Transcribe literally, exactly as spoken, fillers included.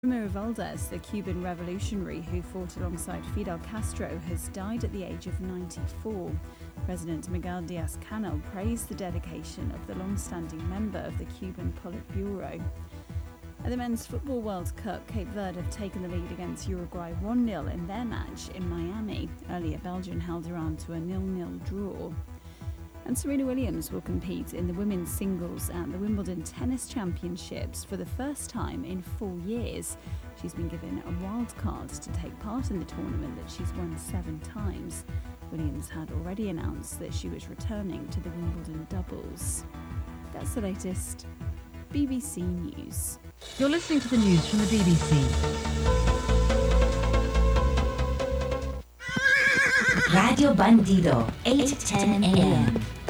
Ramiro Valdez, the Cuban revolutionary who fought alongside Fidel Castro, has died at the age of ninety-four. President Miguel Diaz-Canel praised the dedication of the long-standing member of the Cuban Politburo. At the Men's Football World Cup, Cape Verde have taken the lead against Uruguay one nil in their match in Miami. Earlier, Belgium held Iran to a nil nil draw. And Serena Williams will compete in the women's singles at the Wimbledon Tennis Championships for the first time in four years. She's been given a wild card to take part in the tournament that she's won seven times. Williams had already announced that she was returning to the Wimbledon doubles. That's the latest B B C News. You're listening to the news from the B B C. Radio Bandido, eight ten a m